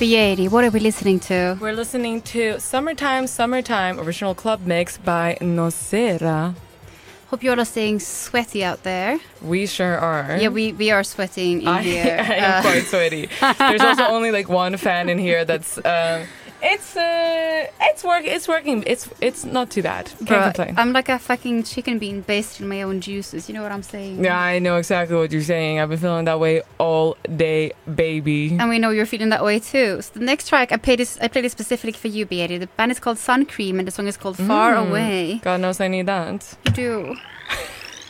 Beatty, what are we listening to? We're listening to Summertime, original club mix by Nocera. Hope you're all staying sweaty out there. We sure are. Yeah, we are sweating in here. I am quite sweaty. There's also only like one fan in here that's it's working. It's not too bad. Can't complain. I'm like a fucking chicken bean based in my own juices. You know what I'm saying? Yeah, I know exactly what you're saying. I've been feeling that way all day, baby. And we know you're feeling that way too. So the next track I played it specifically for you, Beatty. The band is called Sun Cream and the song is called Far Away. God knows I need that. You do.